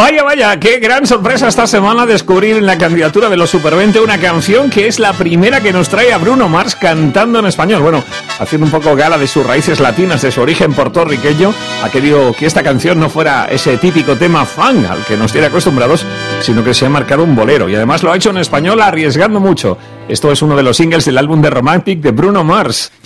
Vaya, qué gran sorpresa esta semana descubrir en la candidatura de los Super 20 una canción que es la primera que nos trae a Bruno Mars cantando en español. Bueno, haciendo un poco gala de sus raíces latinas, de su origen puertorriqueño, ha querido que esta canción no fuera ese típico tema funk al que nos tiene acostumbrados, sino que se ha marcado un bolero. Y además lo ha hecho en español arriesgando mucho. Esto es uno de los singles del álbum de Romantic de Bruno Mars.